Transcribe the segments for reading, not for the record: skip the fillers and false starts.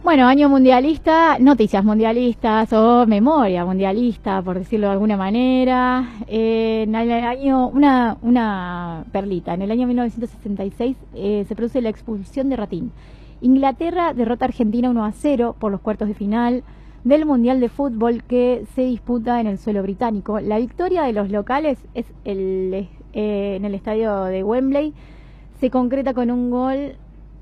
Bueno, año mundialista, noticias mundialistas o memoria mundialista, por decirlo de alguna manera. En el año, una perlita, en el año 1966 se produce la expulsión de Ratín. Inglaterra derrota a Argentina 1-0 por los cuartos de final del Mundial de Fútbol que se disputa en el suelo británico. La victoria de los locales es en el estadio de Wembley. Se concreta con un gol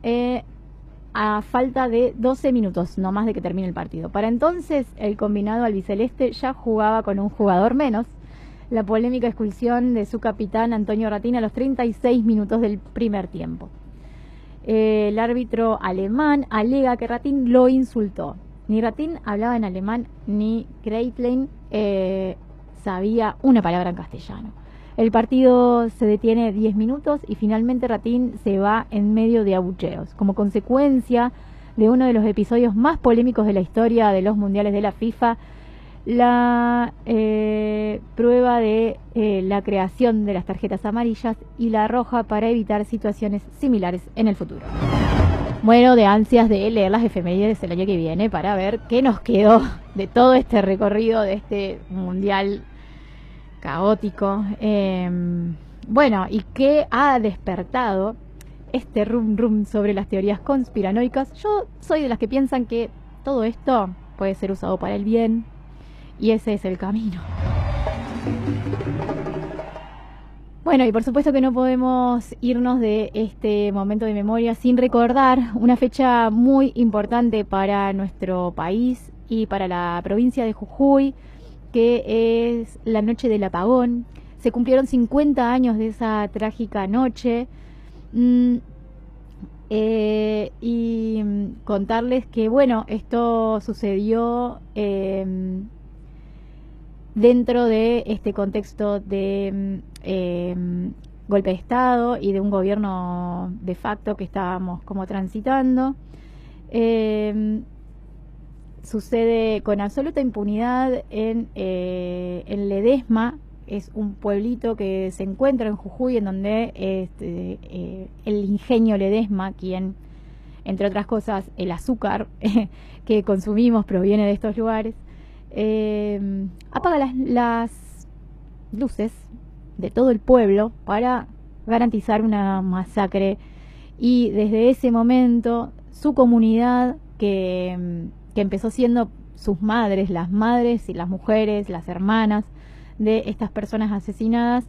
a falta de 12 minutos, no más de que termine el partido. Para entonces, el combinado albiceleste ya jugaba con un jugador menos. La polémica expulsión de su capitán Antonio Ratín a los 36 minutos del primer tiempo. El árbitro alemán alega que Ratín lo insultó. Ni Ratín hablaba en alemán, ni Kreitlein sabía una palabra en castellano. El partido se detiene 10 minutos y finalmente Ratín se va en medio de abucheos. Como consecuencia de uno de los episodios más polémicos de la historia de los mundiales de la FIFA, la prueba de la creación de las tarjetas amarillas y la roja para evitar situaciones similares en el futuro. Muero de ansias de leer las efemérides el año que viene para ver qué nos quedó de todo este recorrido de este mundial caótico. Bueno, y qué ha despertado este rum sobre las teorías conspiranoicas. Yo soy de las que piensan que todo esto puede ser usado para el bien y ese es el camino. Bueno, y por supuesto que no podemos irnos de este momento de memoria sin recordar una fecha muy importante para nuestro país y para la provincia de Jujuy, que es la noche del apagón. Se cumplieron 50 años de esa trágica noche. Y contarles que, bueno, esto sucedió dentro de este contexto de golpe de Estado y de un gobierno de facto que estábamos como transitando. Sucede con absoluta impunidad en Ledesma. Es un pueblito que se encuentra en Jujuy, en donde el ingenio Ledesma, quien, entre otras cosas, el azúcar que consumimos proviene de estos lugares, apaga las luces de todo el pueblo para garantizar una masacre. Y desde ese momento, su comunidad, que empezó siendo sus madres, las madres y las mujeres, las hermanas de estas personas asesinadas,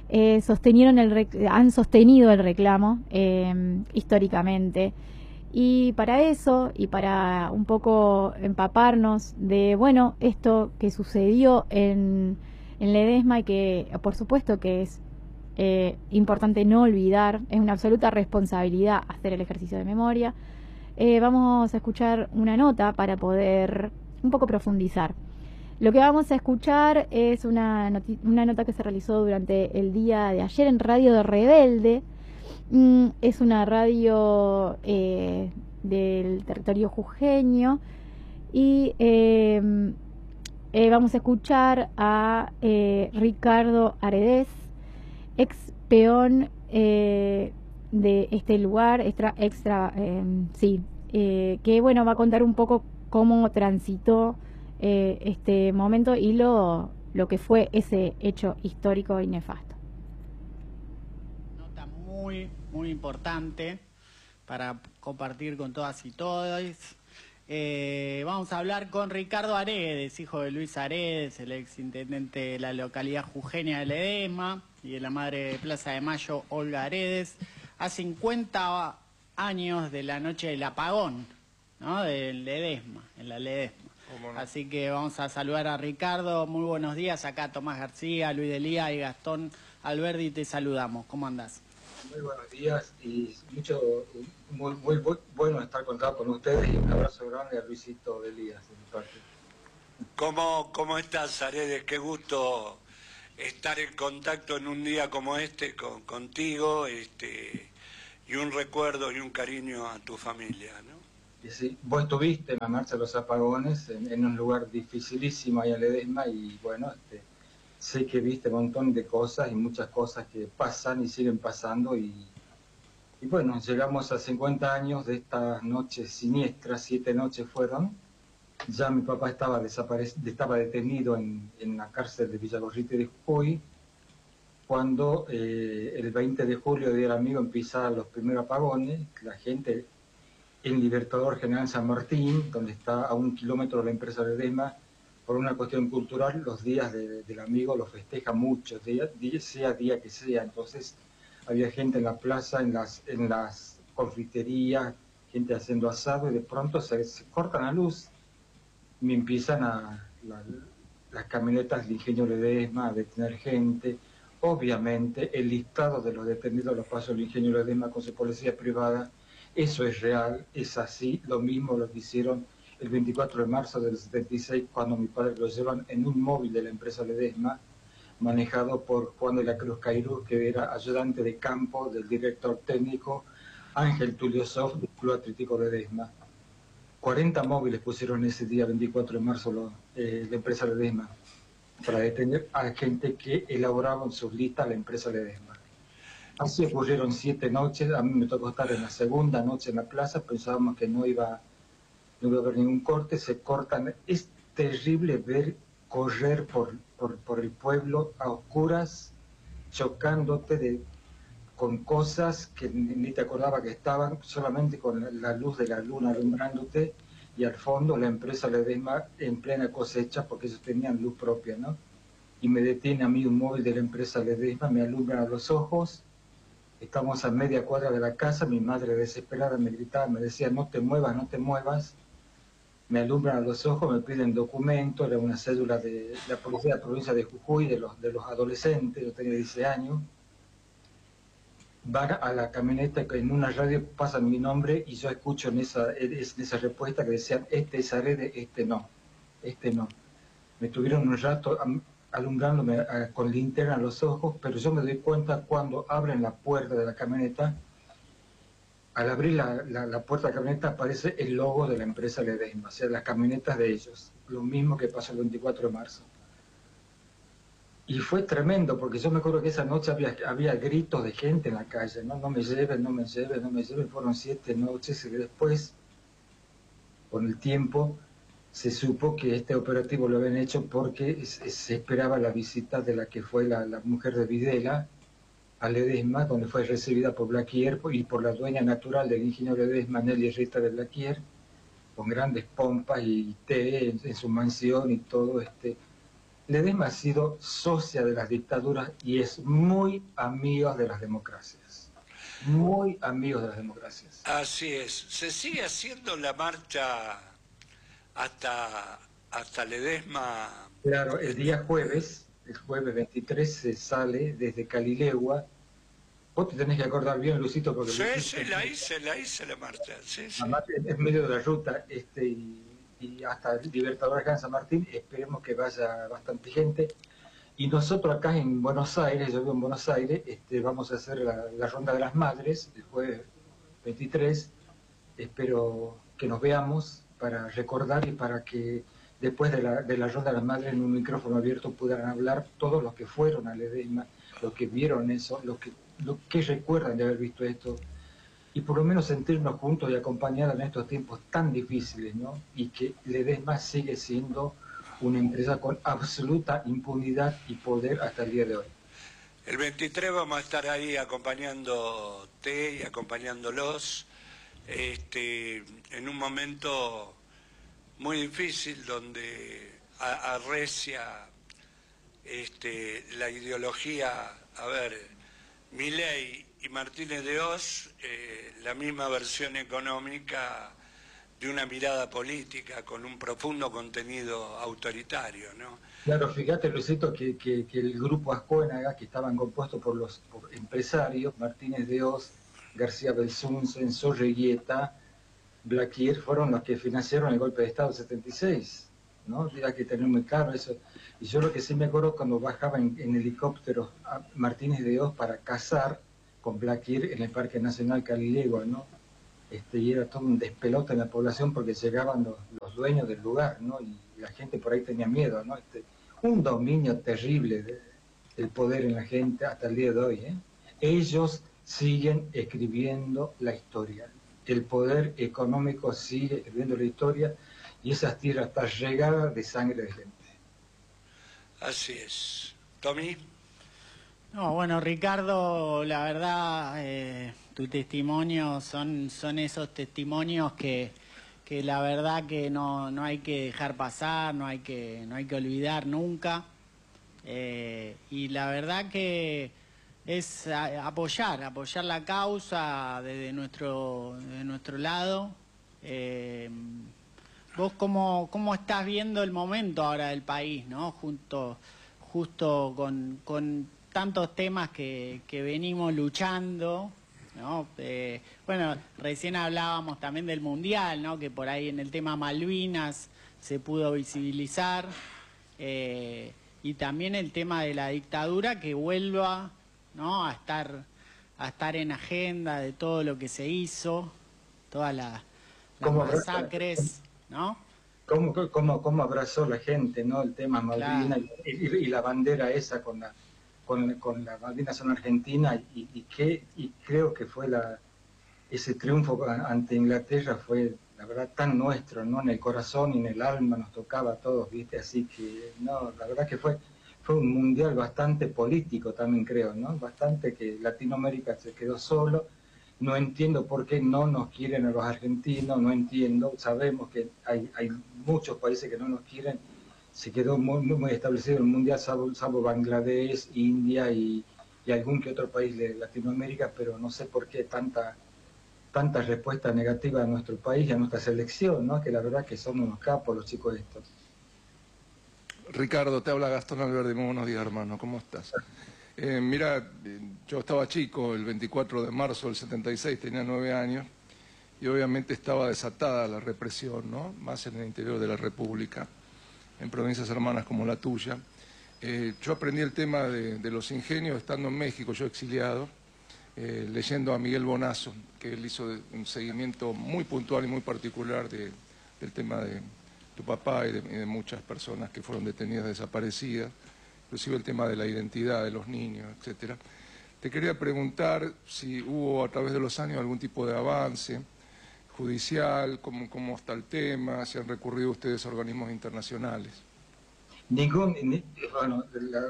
han sostenido el reclamo históricamente. Y para eso, y para un poco empaparnos de, bueno, esto que sucedió en Ledesma, y que por supuesto que es importante no olvidar, es una absoluta responsabilidad hacer el ejercicio de memoria, vamos a escuchar una nota para poder un poco profundizar. Lo que vamos a escuchar es una nota que se realizó durante el día de ayer en Radio de Rebelde. Es una radio del territorio jujeño y vamos a escuchar a Ricardo Aredes, ex peón de este lugar, que bueno, va a contar un poco cómo transitó este momento y lo que fue ese hecho histórico y nefasto. Nota muy importante para compartir con todas y todos. Vamos a hablar con Ricardo Aredes, hijo de Luis Aredes, el ex intendente de la localidad jujeña de Ledesma, y de la madre de Plaza de Mayo, Olga Aredes, a 50 años de la noche del apagón, ¿no? De Ledesma, en la Ledesma. No. Así que vamos a saludar a Ricardo. Muy buenos días, acá Tomás García, Luis Delía y Gastón Alberdi, te saludamos. ¿Cómo andás? Muy buenos días y muy bueno estar contado con ustedes, y un abrazo grande a Luisito Delías de mi parte. ¿Cómo estás, Aredes? Qué gusto estar en contacto en un día como este contigo, y un recuerdo y un cariño a tu familia, ¿no? Y sí, vos estuviste en la marcha de los apagones en un lugar dificilísimo ahí en Ledesma, y bueno, sé que viste un montón de cosas y muchas cosas que pasan y siguen pasando, y Y bueno, llegamos a 50 años de estas noches siniestras, 7 noches fueron. Ya mi papá estaba detenido en la cárcel de Villagorrite de Jujuy, cuando el 20 de julio, Día del Amigo, empiezan los primeros apagones. La gente en Libertador General San Martín, donde está a 1 kilómetro de la empresa Ledesma, por una cuestión cultural, los días del amigo los festeja mucho, sea día que sea. Entonces había gente en la plaza, en las confiterías, gente haciendo asado, y de pronto se corta la luz y me empiezan las camionetas del Ingenio Ledesma a detener gente. Obviamente el listado de los detenidos los pasó el Ingenio Ledesma con su policía privada. Eso es real, es así. Lo mismo lo que hicieron el 24 de marzo del 76, cuando mi padre lo llevan en un móvil de la empresa Ledesma, manejado por Juan de la Cruz Cairú, que era ayudante de campo del director técnico Ángel Tulio Sof del Club Atlético Ledesma. 40 móviles pusieron ese día 24 de marzo la empresa Ledesma para detener a gente que elaboraba en sus listas la empresa Ledesma. Así ocurrieron 7 noches. A mí me tocó estar en la segunda noche en la plaza. Pensábamos que no iba a haber ningún corte. Se cortan. Es terrible ver correr por el pueblo a oscuras, chocándote con cosas que ni te acordaba que estaban, solamente con la luz de la luna alumbrándote, y al fondo la empresa Ledesma en plena cosecha, porque ellos tenían luz propia, ¿no? Y me detiene a mí un móvil de la empresa Ledesma, me alumbran a los ojos. Estamos a media cuadra de la casa, mi madre desesperada me gritaba, me decía, no te muevas, no te muevas. Me alumbran a los ojos, me piden documentos, era una cédula de la policía de la provincia de Jujuy, de los adolescentes, yo tenía 16 años. Van a la camioneta, en una radio pasan mi nombre y yo escucho en esa respuesta que decían, este es Aredes, este no, este no. Me tuvieron un rato alumbrándome con linterna a los ojos, pero yo me doy cuenta cuando abren la puerta de la camioneta. Al abrir la puerta de la camioneta aparece el logo de la empresa Ledesma, o sea, las camionetas de ellos, lo mismo que pasó el 24 de marzo. Y fue tremendo, porque yo me acuerdo que esa noche había gritos de gente en la calle, ¿no? No me lleven, no me lleven, no me lleven. Fueron 7 noches y después, con el tiempo, se supo que este operativo lo habían hecho porque se esperaba la visita de la que fue la mujer de Videla a Ledesma, donde fue recibida por Blaquier y por la dueña natural del Ingenio Ledesma, Nelly Rita de Blaquier, con grandes pompas y té en su mansión y todo. Ledesma ha sido socia de las dictaduras y es muy amigo de las democracias. Muy amigo de las democracias. Así es. ¿Se sigue haciendo la marcha hasta Ledesma? Claro, el jueves 23 se sale desde Calilegua. Vos te tenés que acordar bien, Lucito, porque... Sí, la hice la marcha. Sí. Además, es medio de la ruta, y hasta el Libertador acá en San Martín, esperemos que vaya bastante gente. Y nosotros acá en Buenos Aires, yo vivo en Buenos Aires, vamos a hacer la Ronda de las Madres, el jueves 23. Espero que nos veamos para recordar y para que después de la Ronda de las Madres en un micrófono abierto puedan hablar todos los que fueron a Ledesma, los que vieron eso, los que recuerdan de haber visto esto, y por lo menos sentirnos juntos y acompañados en estos tiempos tan difíciles, ¿no? Y que Ledesma sigue siendo una empresa con absoluta impunidad y poder hasta el día de hoy. El 23 vamos a estar ahí acompañándote y acompañándolos en un momento muy difícil donde arrecia la ideología, Milei y Martínez de Oz, la misma versión económica de una mirada política con un profundo contenido autoritario, ¿no? Claro, fíjate, Luisito, que el grupo Ascuénaga, que estaban compuestos por empresarios, Martínez de Oz, García Belsunce, Sorreguieta, Blaquier, fueron los que financiaron el golpe de Estado 76, ¿no? Hay que tener muy claro eso. Y yo lo que sí me acuerdo cuando bajaba en helicóptero a Martínez de Oz para cazar con Blaquier en el Parque Nacional Calilegua, ¿no? Y era todo un despelote en la población porque llegaban los dueños del lugar, ¿no? Y la gente por ahí tenía miedo, ¿no? Un dominio terrible del poder en la gente hasta el día de hoy, ¿eh? Ellos siguen escribiendo la historia. El poder económico sigue escribiendo la historia y esas tierras están regadas de sangre de gente. Así es. Tommy. No, bueno, Ricardo, la verdad, tu testimonio son esos testimonios que la verdad que no hay que dejar pasar, no hay que olvidar nunca. Y la verdad que es apoyar la causa desde nuestro lado. ¿Vos cómo estás viendo el momento ahora del país, ¿no? Justo con tantos temas que venimos luchando, ¿no? Bueno, recién hablábamos también del Mundial, ¿no? Que por ahí en el tema Malvinas se pudo visibilizar, y también el tema de la dictadura que vuelva, ¿no? a estar en agenda de todo lo que se hizo, todas las masacres, ¿no? ¿Cómo abrazó la gente, ¿no? El tema Malvinas, Claro. y la bandera esa con la Malvinas en Argentina, y creo que fue ese triunfo ante Inglaterra fue, la verdad, tan nuestro, ¿no? En el corazón y en el alma nos tocaba a todos, ¿viste? Así que, no, la verdad que fue un mundial bastante político también, creo, ¿no? Bastante que Latinoamérica se quedó solo. No entiendo por qué no nos quieren a los argentinos, no entiendo. Sabemos que hay muchos países que no nos quieren. Se quedó muy establecido el mundial, salvo Bangladesh, India y algún que otro país de Latinoamérica, pero no sé por qué tanta respuesta negativa a nuestro país y a nuestra selección, ¿no? Que la verdad que son unos capos los chicos estos. Ricardo, te habla Gastón Alberdi, muy buenos días, hermano, ¿cómo estás? Mira, yo estaba chico, el 24 de marzo del 76, tenía 9 años, y obviamente estaba desatada la represión, ¿no? Más en el interior de la República, en provincias hermanas como la tuya. Yo aprendí el tema de los ingenios estando en México, yo exiliado, leyendo a Miguel Bonazo, que él hizo un seguimiento muy puntual y muy particular del tema de tu papá y de muchas personas que fueron detenidas, desaparecidas, inclusive el tema de la identidad de los niños, etcétera. Te quería preguntar si hubo a través de los años algún tipo de avance judicial, cómo está el tema, si han recurrido ustedes a organismos internacionales. Bueno,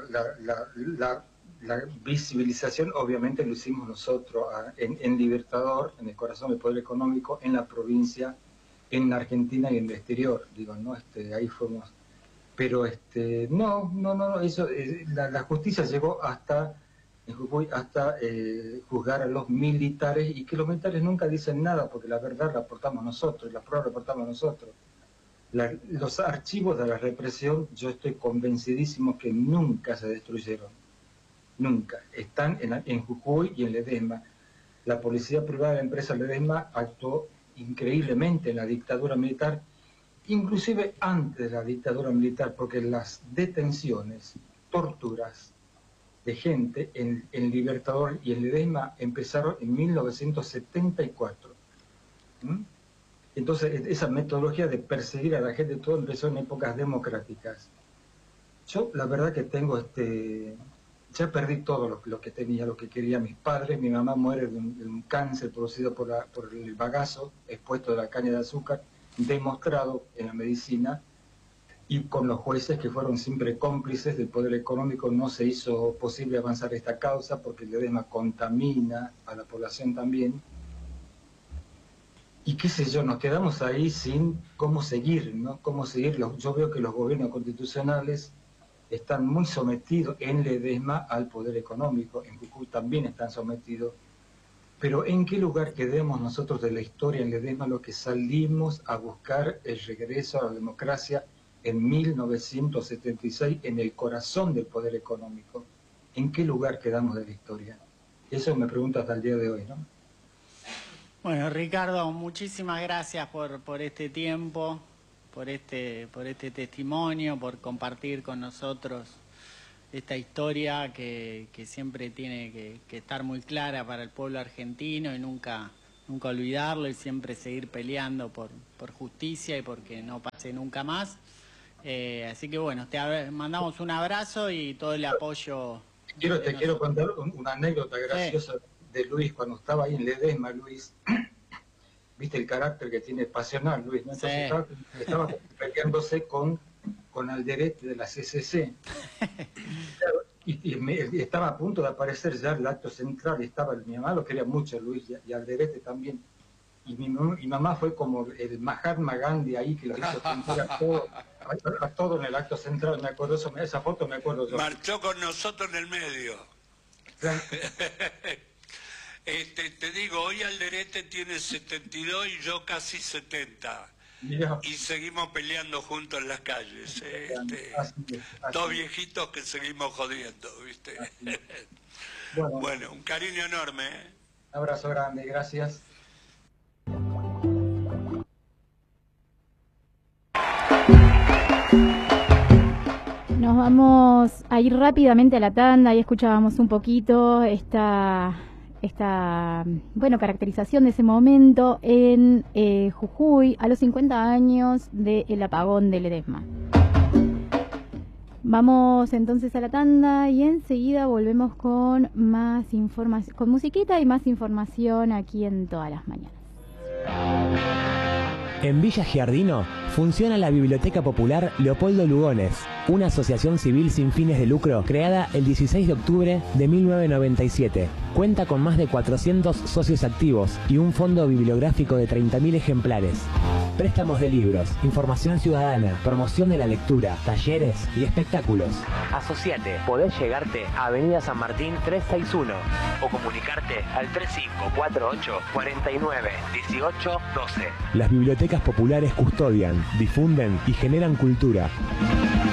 la visibilización obviamente lo hicimos nosotros en Libertador, en el corazón del poder económico, en la provincia, en la Argentina y en el exterior, digo, ¿no? Ahí fuimos. Pero no, eso, la justicia llegó en Jujuy hasta juzgar a los militares, y que los militares nunca dicen nada, porque la verdad la aportamos nosotros, la prueba la aportamos nosotros. Los archivos de la represión, yo estoy convencidísimo que nunca se destruyeron, nunca. Están en Jujuy y en Ledesma. La policía privada de la empresa Ledesma actuó increíblemente en la dictadura militar, inclusive antes de la dictadura militar, porque las detenciones, torturas de gente en Libertador y en Ledesma empezaron en 1974. Entonces, esa metodología de perseguir a la gente, todo empezó en épocas democráticas. Yo, la verdad que tengo, ya perdí todo lo que tenía, lo que quería mis padres. Mi mamá muere de un cáncer producido por el bagazo expuesto de la caña de azúcar, demostrado en la medicina, y con los jueces que fueron siempre cómplices del poder económico no se hizo posible avanzar esta causa, porque el Ledesma contamina a la población también. Y qué sé yo, nos quedamos ahí sin cómo seguir, ¿no? Cómo seguir. Yo veo que los gobiernos constitucionales están muy sometidos en Ledesma al poder económico, en Jujuy también están sometidos. Pero ¿en qué lugar quedemos nosotros de la historia en Ledesma, lo que salimos a buscar el regreso a la democracia en 1976, en el corazón del poder económico? ¿En qué lugar quedamos de la historia? Eso me pregunto hasta el día de hoy, ¿no? Bueno, Ricardo, muchísimas gracias por este tiempo, por este testimonio, por compartir con nosotros esta historia que siempre tiene que estar muy clara para el pueblo argentino, y nunca olvidarlo, y siempre seguir peleando por justicia y porque no pase nunca más. Así que bueno, te mandamos un abrazo y todo el apoyo. Te quiero contar una anécdota graciosa de Luis cuando estaba ahí en Ledesma, Luis. Viste el carácter que tiene pasional, Luis, ¿no? Entonces Sí. estaba peleándose con Alderete de la CCC. Claro, y estaba a punto de aparecer ya el acto central, mi mamá lo quería mucho, Luis, y Alderete también. Y mi mamá fue como el Mahatma Gandhi ahí, que lo hizo pintar a todo en el acto central, me acuerdo, esa foto me acuerdo yo. Marchó con nosotros en el medio. Claro. Te digo, hoy Alderete tiene 72 y yo casi 70. Mirá. Y seguimos peleando juntos en las calles. Así Dos viejitos que seguimos jodiendo, ¿viste? Bueno, un cariño enorme. Un abrazo grande, gracias. Nos vamos a ir rápidamente a la tanda. Ahí escuchábamos un poquito esta caracterización de ese momento en Jujuy a los 50 años del apagón de Ledesma. Vamos entonces a la tanda y enseguida volvemos con más información, con musiquita y más información aquí en Todas las Mañanas. En Villa Giardino funciona la Biblioteca Popular Leopoldo Lugones, una asociación civil sin fines de lucro creada el 16 de octubre de 1997. Cuenta con más de 400 socios activos y un fondo bibliográfico de 30.000 ejemplares. Préstamos de libros, información ciudadana, promoción de la lectura, talleres y espectáculos. Asociate, podés llegarte a Avenida San Martín 361 o comunicarte al 3548 49 18 12. Las bibliotecas populares custodian, difunden y generan cultura.